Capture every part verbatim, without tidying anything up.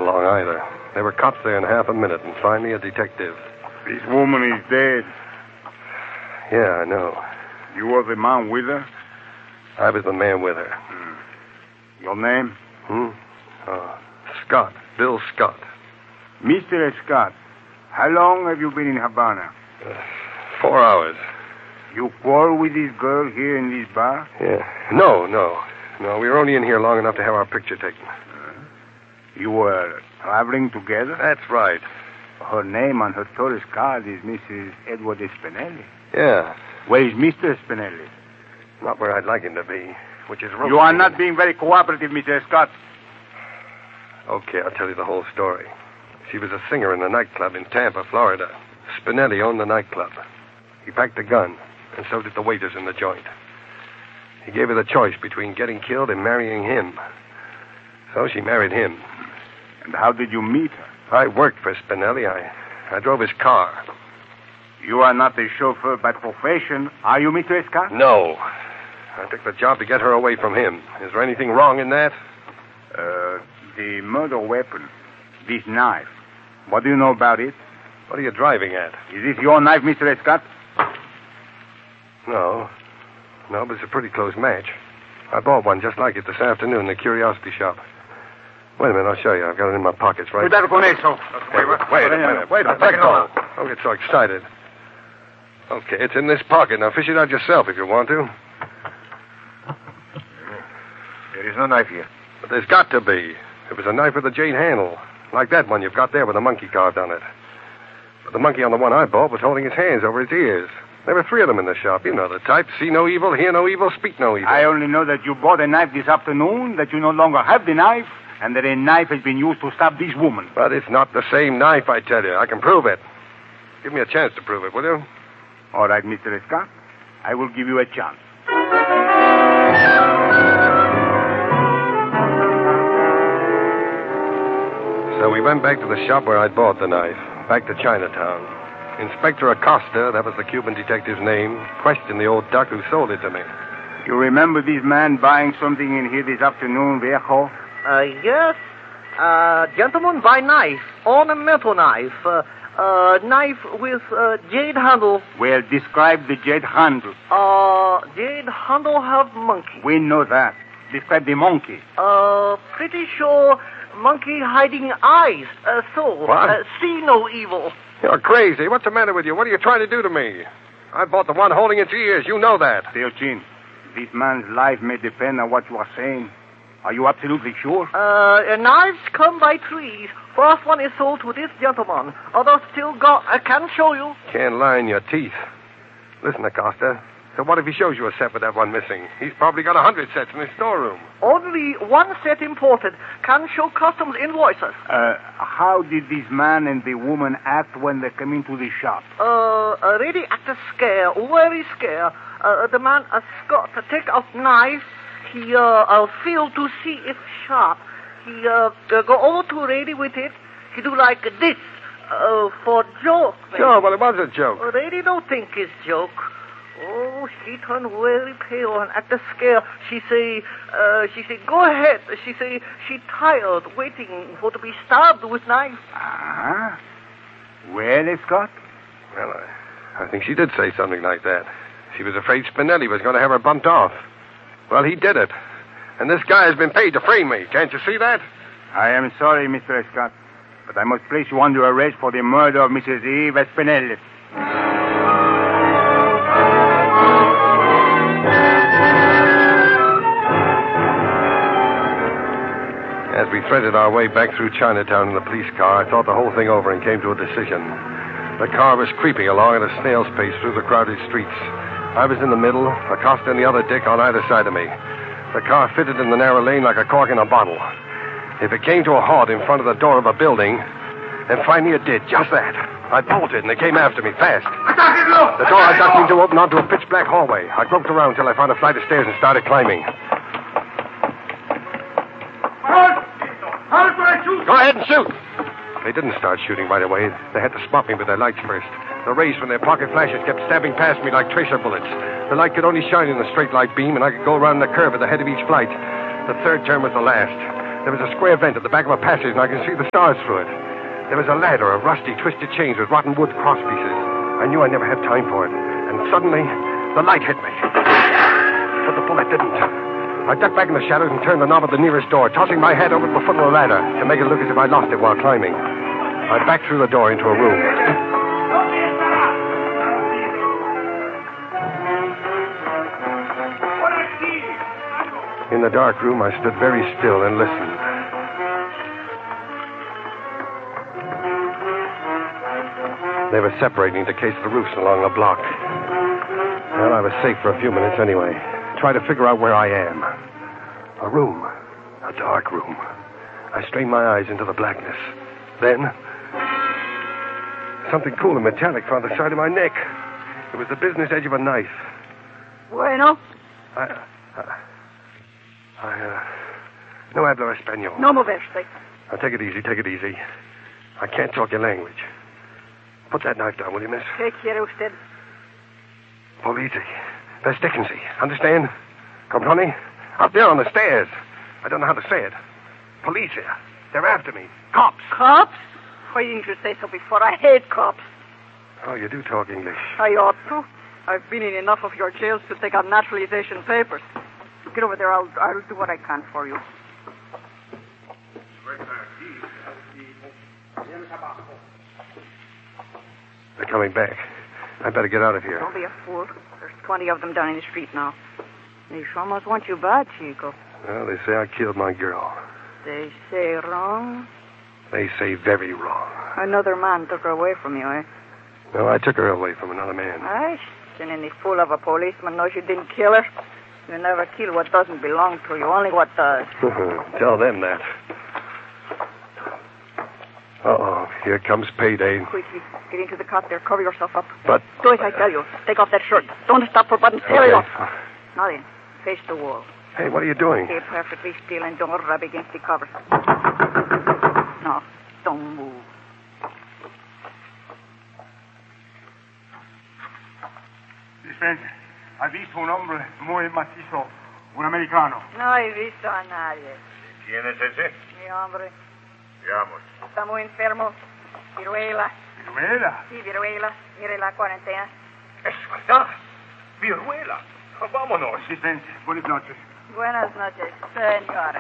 long either. There were cops there in half a minute, and finally a detective. This woman is dead. Yeah, I know. You were the man with her? I was the man with her. Hmm. Your name? Hmm? Uh, Scott. Bill Scott. Mister Scott, how long have you been in Havana? Uh, four hours. You quarrel with this girl here in this bar? Yeah. No, no. No, we were only in here long enough to have our picture taken. Uh, you were traveling together? That's right. Her name on her tourist card is Missus Edward Spinelli. Yeah. Where is Mister Spinelli? Not where I'd like him to be, which is... You are not being very cooperative, Mister Scott. Okay, I'll tell you the whole story. She was a singer in a nightclub in Tampa, Florida. Spinelli owned the nightclub. He packed a gun, and so did the waiters in the joint. He gave her the choice between getting killed and marrying him. So she married him. And how did you meet her? I worked for Spinelli. I, I drove his car. You are not a chauffeur by profession, are you, Mister Scott? No. I took the job to get her away from him. Is there anything wrong in that? Uh, the murder weapon, this knife. What do you know about it? What are you driving at? Is this your knife, Mister Scott? No. No, but it's a pretty close match. I bought one just like it this afternoon in the curiosity shop. Wait a minute, I'll show you. I've got it in my pockets right Cuidado con eso. Wait, wait, wait a minute. Wait a minute. Don't get so excited. Okay, it's in this pocket. Now fish it out yourself if you want to. There is no knife here. But there's got to be. It was a knife with a jade handle, like that one you've got there with a monkey carved on it. But the monkey on the one I bought was holding his hands over his ears. There were three of them in the shop. You know the type. See no evil, hear no evil, speak no evil. I only know that you bought a knife this afternoon, that you no longer have the knife, and that a knife has been used to stab this woman. But it's not the same knife, I tell you. I can prove it. Give me a chance to prove it, will you? All right, Mister Scott. I will give you a chance. So we went back to the shop where I'd bought the knife, back to Chinatown. Inspector Acosta, that was the Cuban detective's name, questioned the old duck who sold it to me. You remember this man buying something in here this afternoon, Viejo? Uh, yes. Uh, gentleman buy knife, ornamental knife, uh, uh, knife with uh, jade handle. Well, describe the jade handle. Uh, jade handle have monkey. We know that. Describe the monkey. Uh, pretty sure monkey hiding eyes, uh, so. What? Uh, see no evil. You're crazy. What's the matter with you? What are you trying to do to me? I bought the one holding its ears. You know that. Teochin, this man's life may depend on what you are saying. Are you absolutely sure? Uh, knives come by trees. First one is sold to this gentleman. Others still got. I can show you. Can't lie in your teeth. Listen, Acosta. So what if he shows you a set with that one missing? He's probably got a hundred sets in his storeroom. Only one set imported. Can show customs invoices. Uh, how did this man and the woman act when they came into the shop? Uh, uh really act a scare. Very scare. Uh, the man, uh, Scott, uh, take out knife. He, uh, uh, feel to see if sharp. He, uh, uh, go over to Rady with it. He do like this. Uh, for joke. Maybe. Sure, well, it was a joke. Uh, Rady don't think it's joke. Oh, she turned very pale and at the scare. She say, uh, she say, go ahead. She say, she tired waiting for to be stabbed with knife. Ah? Well, Scott? Well, I, I think she did say something like that. She was afraid Spinelli was going to have her bumped off. Well, he did it. And this guy has been paid to frame me. Can't you see that? I am sorry, Mister Scott, but I must place you under arrest for the murder of Missus Eve Spinelli. As we threaded our way back through Chinatown in the police car, I thought the whole thing over and came to a decision. The car was creeping along at a snail's pace through the crowded streets. I was in the middle, Acosta and the other dick on either side of me. The car fitted in the narrow lane like a cork in a bottle. If it came to a halt in front of the door of a building, and finally it did, just that. I bolted and they came after me, fast. The door I ducked into opened onto a pitch-black hallway. I groped around till I found a flight of stairs and started climbing. Go ahead and shoot. They didn't start shooting right away. They had to spot me with their lights first. The rays from their pocket flashes kept stabbing past me like tracer bullets. The light could only shine in a straight light beam, and I could go around the curve at the head of each flight. The third turn was the last. There was a square vent at the back of a passage, and I could see the stars through it. There was a ladder of rusty, twisted chains with rotten wood cross pieces. I knew I'd never have time for it. And suddenly, the light hit me. But the bullet didn't. I ducked back in the shadows and turned the knob of the nearest door, tossing my head over the foot of the ladder to make it look as if I lost it while climbing. I backed through the door into a room. In the dark room, I stood very still and listened. They were separating to case the roofs along the block. Well, I was safe for a few minutes anyway. Try to figure out where I am. A room. A dark room. I strained my eyes into the blackness. Then, something cool and metallic found the side of my neck. It was the business edge of a knife. Bueno? I... I, I uh... No hablo español. No moverse. Now, take it easy, take it easy. I can't talk your language. Put that knife down, will you, miss? ¿Qué quiere usted? Police. That's Dickinsy. Understand? Comprende? Up there on the stairs. I don't know how to say it. Police here. They're after me. Cops. Cops? Why didn't you say so before? I hate cops. Oh, you do talk English. I ought to. I've been in enough of your jails to take out naturalization papers. Get over there. I'll, I'll do what I can for you. They're coming back. I better get out of here. Don't be a fool. There's twenty of them down in the street now. They sure must want you bad, Chico. Well, they say I killed my girl. They say wrong? They say very wrong. Another man took her away from you, eh? No, I took her away from another man. Aye, and any fool of a policeman knows you didn't kill her. You never kill what doesn't belong to you, only what does. Tell them that. Uh-oh, here comes payday. Quickly, get into the cot there. Cover yourself up. But... Do as I tell you. Take off that shirt. Don't stop for buttons. Tear Okay. it off. Now then, face the wall. Hey, what are you doing? Stay perfectly still and don't rub against the covers. No, don't move. Dispense. Ha visto un hombre muy macizo, un americano. No he visto a nadie. ¿Quién es ese? Mi hombre Veamos. está muy enfermo. Viruela. ¿Viruela? Sí, viruela. Mire la cuarentena. Es verdad. Viruela. Vámonos. Dispense. Buenas noches. Buenas noches, señores.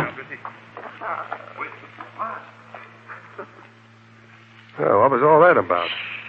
Oh, what was all that about?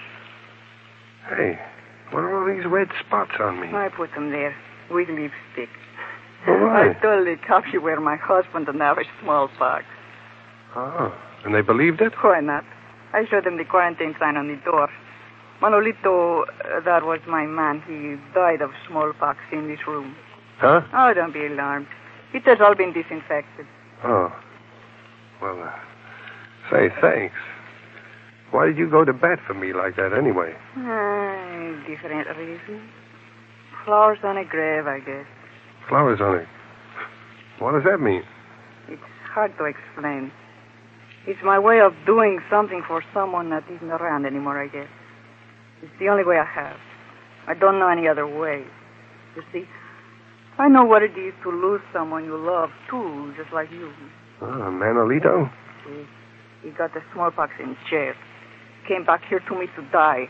Hey, what are all these red spots on me? I put them there with lipstick. All right. I told the cops you were my husband and have a smallpox. Oh, and they believed it? Why not? I showed them the quarantine sign on the door. Manolito, uh, that was my man. He died of smallpox in this room. Huh? Oh, don't be alarmed. It has all been disinfected. Oh. Well, uh, say, thanks. Why did you go to bat for me like that anyway? Uh, different reasons. Flowers on a grave, I guess. Flowers on it. What does that mean? It's hard to explain. It's my way of doing something for someone that isn't around anymore, I guess. It's the only way I have. I don't know any other way. You see, I know what it is to lose someone you love, too, just like you. Oh, Manolito? See, he got the smallpox in his chair. Came back here to me to die.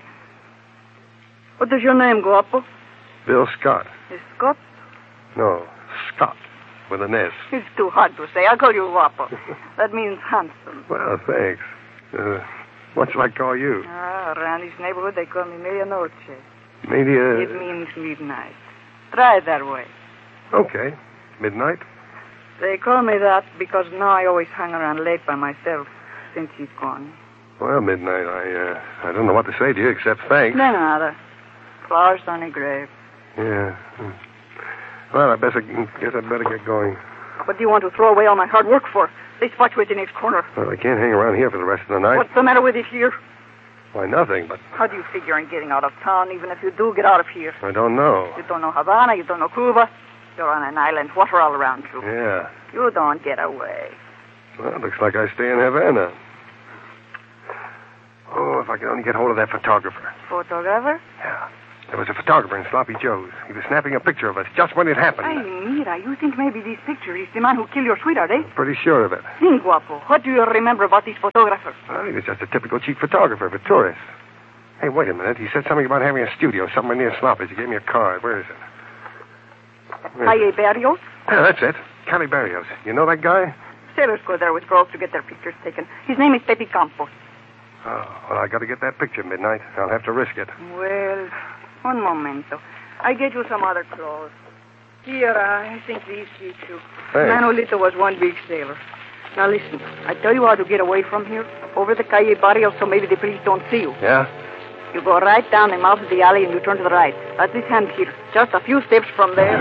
What is your name, Guapo? Bill Scott. Is Scott? No, Scott, with an S. It's too hard to say. I'll call you Guapo. That means handsome. Well, thanks. Uh, what shall I call you? Ah, around this neighborhood, they call me Medianoche. Maybe a... It means midnight. Try it that way. Okay. Midnight? They call me that because now I always hang around late by myself since he's gone. Well, midnight, I, uh, I don't know what to say to you except thanks. No nada. Flowers on a grave. Yeah. Hmm. Well, I better, guess I'd better get going. What do you want to throw away all my hard work for? They spot you at the next corner. Well, I can't hang around here for the rest of the night. What's the matter with it here? Why, nothing, but How do you figure on getting out of town, even if you do get out of here? I don't know. You don't know Havana, you don't know Cuba. You're on an island, water all around you. Yeah. You don't get away. Well, looks like I stay in Havana. Oh, if I could only get hold of that photographer. Photographer? Yeah. There was a photographer in Sloppy Joe's. He was snapping a picture of us just when it happened. Hey, Mira, you think maybe this picture is the man who killed your sweetheart, eh? Pretty sure of it. Hmm, Guapo, what do you remember about this photographer? Well, he was just a typical cheap photographer for tourists. Hey, wait a minute. He said something about having a studio somewhere near Sloppy's. He gave me a card. Where is it? Calle Barrios? Yeah, that's it. Cali Barrios. You know that guy? Sailors go there with girls to get their pictures taken. His name is Pepe Campos. Oh, well, I got to get that picture midnight. I'll have to risk it. Well, un momento. I get you some other clothes. Here, I think these fit you. Thanks. Manolito was one big sailor. Now listen, I tell you how to get away from here. Over the Calle Barrios so maybe the police don't see you. Yeah? You go right down the mouth of the alley and you turn to the right. At this hand here. Just a few steps from there.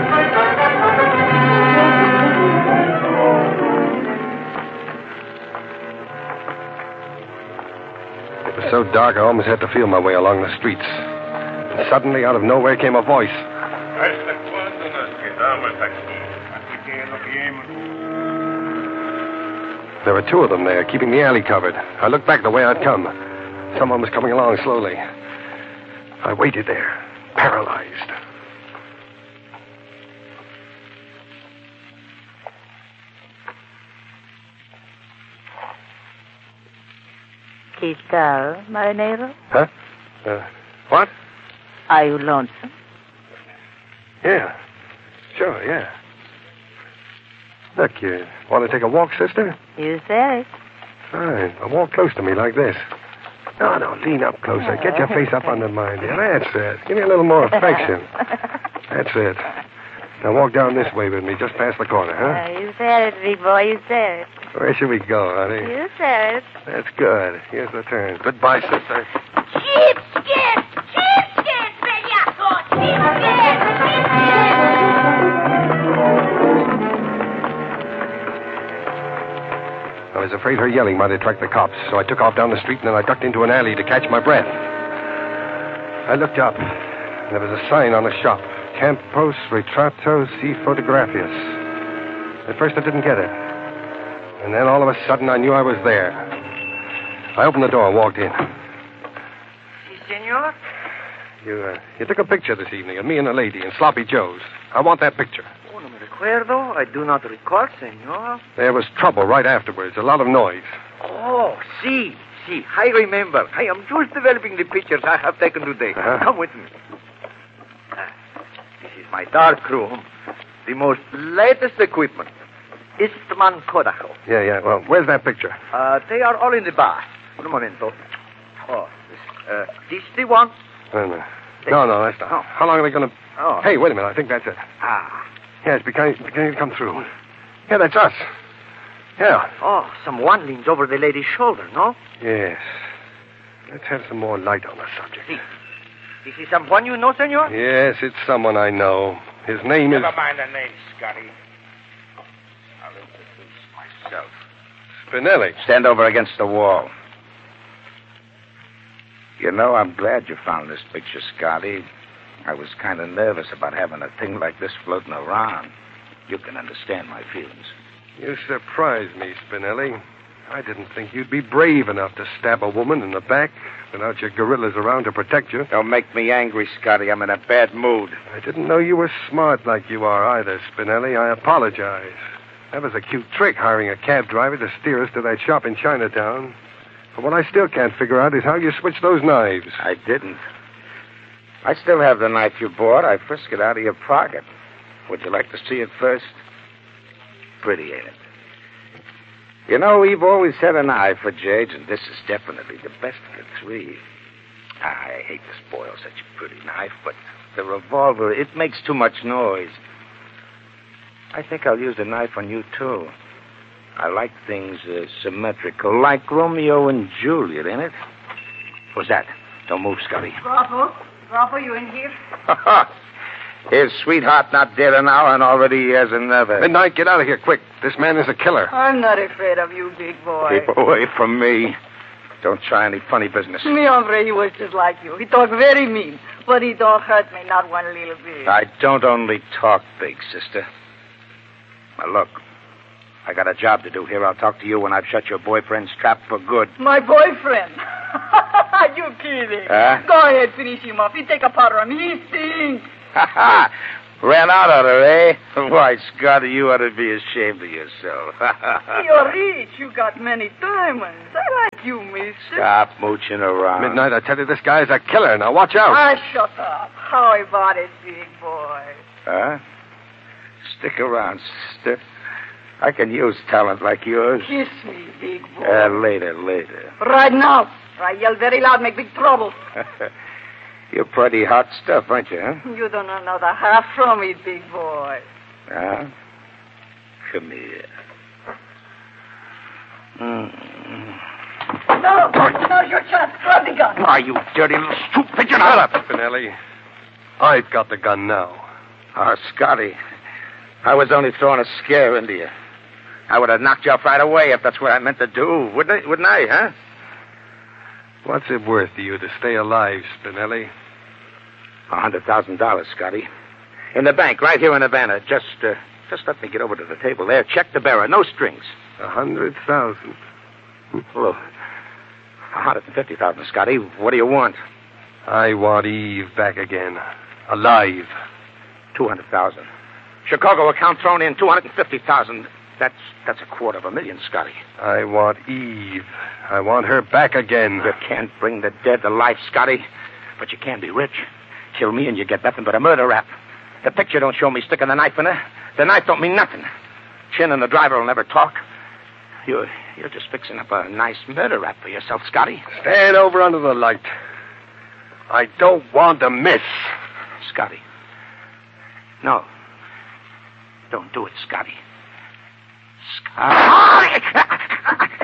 It was so dark I almost had to feel my way along the streets. And suddenly, out of nowhere, came a voice. There were two of them there, keeping the alley covered. I looked back the way I'd come. Someone was coming along slowly. I waited there, paralyzed. ¿Qué tal, marinero? Huh? Uh, what? Are you lonesome? Yeah. Sure, yeah. Look, you want to take a walk, sister? You said it. Fine. Now walk close to me like this. No, no, lean up closer. Get your face up under mine, dear. That's it. Give me a little more affection. That's it. Now walk down this way with me, just past the corner, huh? Uh, you said it, big boy. You said it. Where should we go, honey? You said it. That's good. Here's the turn. Goodbye, sister. Cheapskate! Cheapskate, bellaco! Cheapskate! I was afraid her yelling might attract the cops, so I took off down the street and then I ducked into an alley to catch my breath. I looked up. There was a sign on the shop. Campos Retratos y Fotografias. At first I didn't get it. And then all of a sudden I knew I was there. I opened the door and walked in. Si, senor? You, uh, you took a picture this evening of me and a lady in Sloppy Joe's. I want that picture. Oh, no me recuerdo. I do not recall, senor. There was trouble right afterwards, a lot of noise. Oh, see, see, I remember. I am just developing the pictures I have taken today. Uh-huh. Come with me. Ah, this is my dark room. The most latest equipment. Eastman Kodaho. Yeah, yeah. Well, where's that picture? Uh, they are all in the bar. Un momento. Oh, this, uh, this the one? Wait a minute. No, no, that's not. Oh. How long are they going to... Oh. Hey, wait a minute. I think that's it. Ah. Yeah, it's beginning, beginning to come through. Yeah, that's us. Yeah. Oh, someone leans over the lady's shoulder, no? Yes. Let's have some more light on the subject. See. This is someone you know, senor? Yes, it's someone I know. His name is... Never mind the name, Scotty. I'll introduce myself. Spinelli. Stand over against the wall. You know, I'm glad you found this picture, Scotty. I was kind of nervous about having a thing like this floating around. You can understand my feelings. You surprised me, Spinelli. I didn't think you'd be brave enough to stab a woman in the back without your gorillas around to protect you. Don't make me angry, Scotty. I'm in a bad mood. I didn't know you were smart like you are either, Spinelli. I apologize. That was a cute trick, hiring a cab driver to steer us to that shop in Chinatown. But what I still can't figure out is how you switched those knives. I didn't. I still have the knife you bought. I frisked it out of your pocket. Would you like to see it first? Pretty, ain't it? You know, we've always had an eye for jades, and this is definitely the best of the three. I hate to spoil such a pretty knife, but the revolver, it makes too much noise. I think I'll use the knife on you, too. I like things uh, symmetrical, like Romeo and Juliet, ain't it? What's that? Don't move, Scotty. Bravo. Bravo, you in here? His sweetheart not dead an hour, and already he has another. Midnight, get out of here, quick. This man is a killer. I'm not afraid of you, big boy. Keep away from me. Don't try any funny business. Me hombre, he was just like you. He talk very mean, but he don't hurt me not one little bit. I don't only talk big, sister. Now, look. I got a job to do here. I'll talk to you when I've shut your boyfriend's trap for good. My boyfriend. You kidding? Huh? Go ahead, finish him off. You take a powder on him. He stinks. Ha ha! Ran out on her, eh? Why, Scotty, you ought to be ashamed of yourself. You're rich. You got many diamonds. I like you, mister. Stop mooching around. Midnight, I tell you, this guy's a killer. Now watch out. Ah, shut up. How about it, big boy? Huh? Stick around, sister. I can use talent like yours. Kiss me, big boy. Uh, later, later. Right now. I yell very loud, make big trouble. You're pretty hot stuff, aren't you, huh? You don't know another half from it, big boy. Huh? Come here. Mm. No, now's your chance. Grab the gun. Why, you dirty little stupid. You're Shut not up, Spinelli. I've got the gun now. Oh, Scotty. I was only throwing a scare into you. I would have knocked you off right away if that's what I meant to do, wouldn't I, wouldn't I huh? What's it worth to you to stay alive, Spinelli? A hundred thousand dollars, Scotty. In the bank, right here in Havana. Just, uh, just let me get over to the table there. Check the bearer. No strings. A hundred thousand. Well, a hundred and fifty thousand, Scotty. What do you want? I want Eve back again. Alive. Two hundred thousand. Chicago account thrown in two hundred and fifty thousand. That's that's a quarter of a million, Scotty. I want Eve. I want her back again. You can't bring the dead to life, Scotty, but you can be rich. Kill me and you get nothing but a murder rap. The picture don't show me sticking the knife in her. The knife don't mean nothing. Chin and the driver will never talk. You're, you're just fixing up a nice murder rap for yourself, Scotty. Stand over under the light. I don't want to miss. Scotty. No. Don't do it, Scotty. Scotty.